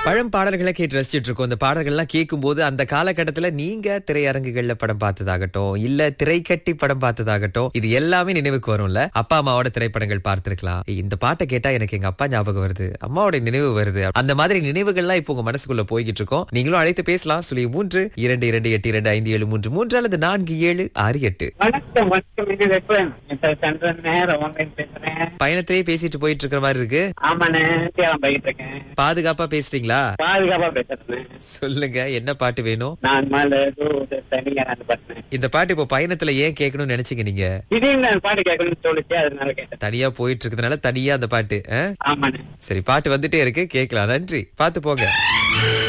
பழம் பாடல்களை கேட்டு ரசிச்சிட்டு இருக்கோம். இந்த பாடல்கள்லாம் கேட்கும்போது அந்த காலகட்டத்துல நீங்க திரையரங்குகள்ல படம் பார்த்ததாகட்டும், இல்ல திரைக்கட்டி படம் பார்த்ததாகட்டும், இது எல்லாமே நினைவுக்கு வரும்ல. அப்பா அம்மாவோட திரைப்படங்கள் பார்த்திருக்கலாம். இந்த பாட்டை கேட்டா எனக்கு எங்க அப்பா ஞாபகம் வருது, அம்மாவோட நினைவு வருது. அந்த மாதிரி நினைவுகள்லாம் இப்போ உங்க மனசுக்குள்ள போய்கிட்டு இருக்கோம். நீங்களும் அழைத்து பேசலாம். 03 அல்லது 4768. வணக்கம் வணக்கம் இது வெப்பன். இப்ப சந்திரன் நேரம் online பேசுறேன். பயணத்திலேயே பேசிட்டு போயிட்டு இருக்கிற மாதிரி இருக்கு. ஆமாண்ணே, சேலம் போயிட்டு இருக்கேன். பாதுகாப்பா பேசுறீங்களா? பாதுகாப்பா பேசுறேன். சொல்லுங்க, என்ன பாட்டு வேணும்? நான் மலை தனியா நான் பாட்டேன். இந்த பாட்டு இப்போ பயணத்துல ஏன் கேட்கணும்னு நினைச்சீங்க நீங்க? திடீர்னு நான் பாட்டு கேட்கணும்னு சொல்லிச்சு, அதனால கேட்டேன். தனியா போயிட்டு இருக்கிறதுனால தனியா அந்த பாட்டு. ஆமாண்ணே. சரி, பாட்டு வந்துட்டே இருக்கு, கேட்கலாம். நன்றி, பாத்து போங்க.